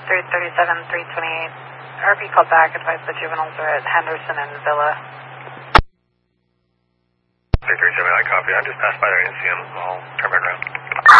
337, 328. RP called back, advised the juveniles are at Henderson and Villa. 337, I copy. I just passed by there, I didn't see them. I'll turn back around.